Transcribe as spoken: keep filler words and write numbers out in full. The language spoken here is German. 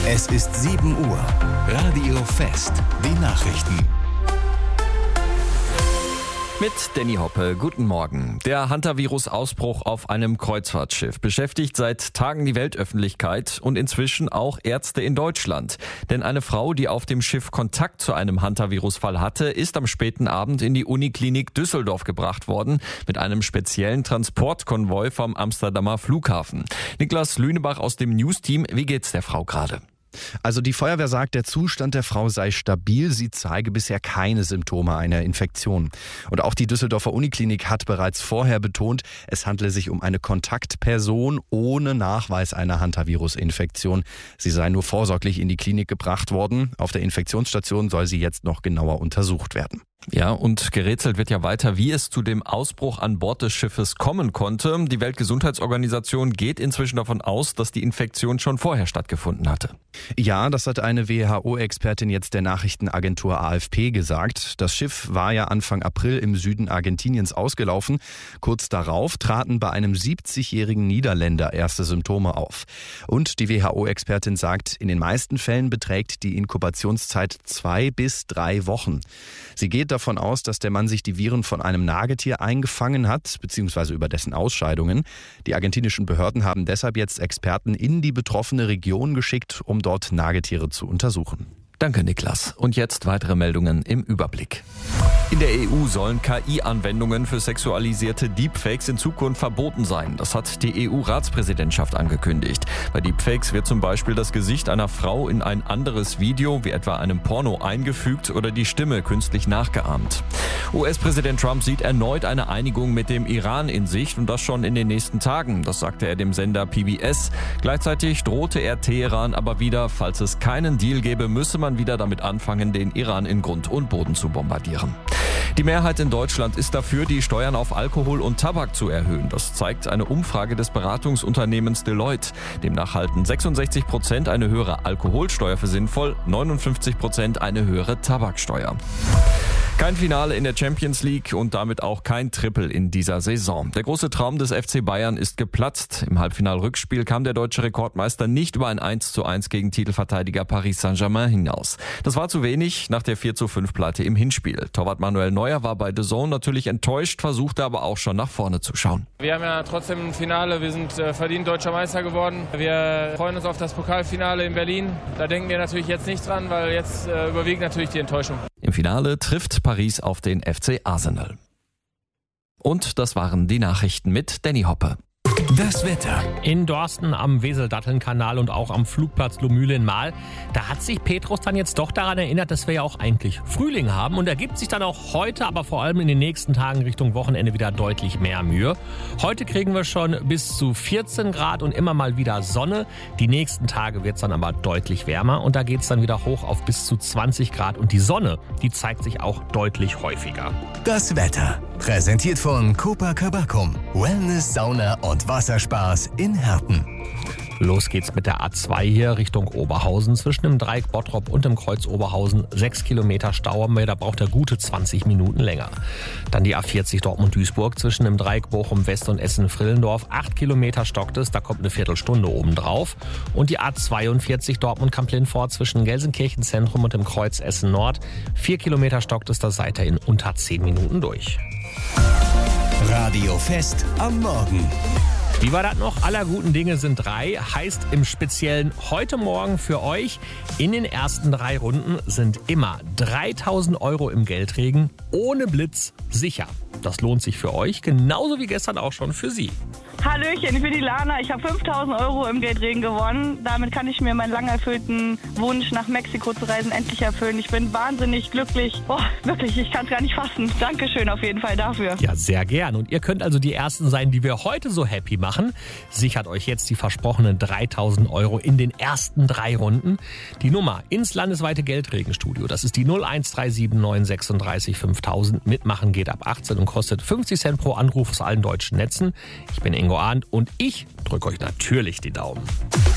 Es ist sieben Uhr. Radio Fest. Die Nachrichten. Mit Danny Hoppe, guten Morgen. Der Hantavirus-Ausbruch auf einem Kreuzfahrtschiff beschäftigt seit Tagen die Weltöffentlichkeit und inzwischen auch Ärzte in Deutschland. Denn eine Frau, die auf dem Schiff Kontakt zu einem Hantavirus-Fall hatte, ist am späten Abend in die Uniklinik Düsseldorf gebracht worden mit einem speziellen Transportkonvoi vom Amsterdamer Flughafen. Niklas Lünebach aus dem News-Team, wie geht's der Frau gerade? Also die Feuerwehr sagt, der Zustand der Frau sei stabil, sie zeige bisher keine Symptome einer Infektion. Und auch die Düsseldorfer Uniklinik hat bereits vorher betont, es handle sich um eine Kontaktperson ohne Nachweis einer Hantavirus-Infektion. Sie sei nur vorsorglich in die Klinik gebracht worden. Auf der Infektionsstation soll sie jetzt noch genauer untersucht werden. Ja, und gerätselt wird ja weiter, wie es zu dem Ausbruch an Bord des Schiffes kommen konnte. Die Weltgesundheitsorganisation geht inzwischen davon aus, dass die Infektion schon vorher stattgefunden hatte. Ja, das hat eine W H O-Expertin jetzt der Nachrichtenagentur A F P gesagt. Das Schiff war ja Anfang April im Süden Argentiniens ausgelaufen. Kurz darauf traten bei einem siebzigjährigen Niederländer erste Symptome auf. Und die W H O-Expertin sagt, in den meisten Fällen beträgt die Inkubationszeit zwei bis drei Wochen. Sie geht davon aus, dass der Mann sich die Viren von einem Nagetier eingefangen hat, beziehungsweise über dessen Ausscheidungen. Die argentinischen Behörden haben deshalb jetzt Experten in die betroffene Region geschickt, um dort Nagetiere zu untersuchen. Danke, Niklas. Und jetzt weitere Meldungen im Überblick. In der E U sollen K I-Anwendungen für sexualisierte Deepfakes in Zukunft verboten sein. Das hat die E U-Ratspräsidentschaft angekündigt. Bei Deepfakes wird zum Beispiel das Gesicht einer Frau in ein anderes Video, wie etwa einem Porno, eingefügt oder die Stimme künstlich nachgeahmt. U S-Präsident Trump sieht erneut eine Einigung mit dem Iran in Sicht und das schon in den nächsten Tagen. Das sagte er dem Sender P B S. Gleichzeitig drohte er Teheran aber wieder, falls es keinen Deal gäbe, müsse man wieder damit anfangen, den Iran in Grund und Boden zu bombardieren. Die Mehrheit in Deutschland ist dafür, die Steuern auf Alkohol und Tabak zu erhöhen. Das zeigt eine Umfrage des Beratungsunternehmens Deloitte. Demnach halten sechsundsechzig Prozent eine höhere Alkoholsteuer für sinnvoll, neunundfünfzig Prozent eine höhere Tabaksteuer. Kein Finale in der Champions League und damit auch kein Triple in dieser Saison. Der große Traum des F C Bayern ist geplatzt. Im Halbfinal-Rückspiel kam der deutsche Rekordmeister nicht über ein eins zu eins gegen Titelverteidiger Paris Saint-Germain hinaus. Das war zu wenig nach der vier zu fünf Pleite im Hinspiel. Torwart Manuel Neuer war bei D A Z N natürlich enttäuscht, versuchte aber auch schon nach vorne zu schauen. Wir haben ja trotzdem ein Finale, wir sind äh, verdient deutscher Meister geworden. Wir freuen uns auf das Pokalfinale in Berlin. Da denken wir natürlich jetzt nicht dran, weil jetzt äh, überwiegt natürlich die Enttäuschung. Im Finale trifft Paris auf den F C Arsenal. Und das waren die Nachrichten mit Danny Hoppe. Das Wetter. In Dorsten am Wesel-Datteln-Kanal und auch am Flugplatz Lohmühle in Mahl, da hat sich Petrus dann jetzt doch daran erinnert, dass wir ja auch eigentlich Frühling haben. Und er gibt sich dann auch heute, aber vor allem in den nächsten Tagen Richtung Wochenende wieder deutlich mehr Mühe. Heute kriegen wir schon bis zu vierzehn Grad und immer mal wieder Sonne. Die nächsten Tage wird es dann aber deutlich wärmer und da geht es dann wieder hoch auf bis zu zwanzig Grad. Und die Sonne, die zeigt sich auch deutlich häufiger. Das Wetter. Präsentiert von Copacabana. Wellness, Sauna und Wasserspaß in Herten. Los geht's mit der A zwei hier Richtung Oberhausen. Zwischen dem Dreieck Bottrop und dem Kreuz Oberhausen sechs Kilometer Stau haben wir, da braucht er gute zwanzig Minuten länger. Dann die A vierzig Dortmund-Duisburg zwischen dem Dreieck Bochum-West und Essen-Frillendorf. acht Kilometer stockt es, da kommt eine Viertelstunde oben drauf. Und die A zweiundvierzig Dortmund-Kamp-Lindfort zwischen Gelsenkirchen-Zentrum und dem Kreuz Essen-Nord. vier Kilometer stockt es, da seid ihr in unter zehn Minuten durch. Radio Fest am Morgen. Wie war das noch? Aller guten Dinge sind drei. Heißt im Speziellen heute Morgen für euch, in den ersten drei Runden sind immer dreitausend Euro im Geldregen ohne Blitz sicher. Das lohnt sich für euch, genauso wie gestern auch schon für Sie. Hallöchen, ich bin die Lana. Ich habe fünftausend Euro im Geldregen gewonnen. Damit kann ich mir meinen lang erfüllten Wunsch, nach Mexiko zu reisen, endlich erfüllen. Ich bin wahnsinnig glücklich. Oh, wirklich, ich kann es gar nicht fassen. Dankeschön auf jeden Fall dafür. Ja, sehr gern. Und ihr könnt also die Ersten sein, die wir heute so happy machen. Sichert euch jetzt die versprochenen dreitausend Euro in den ersten drei Runden. Die Nummer ins landesweite Geldregenstudio, das ist die null eins drei sieben neun sechsunddreißig fünftausend. Mitmachen geht ab achtzehn und kostet fünfzig Cent pro Anruf aus allen deutschen Netzen. Ich bin Ingo Arndt und ich drücke euch natürlich die Daumen.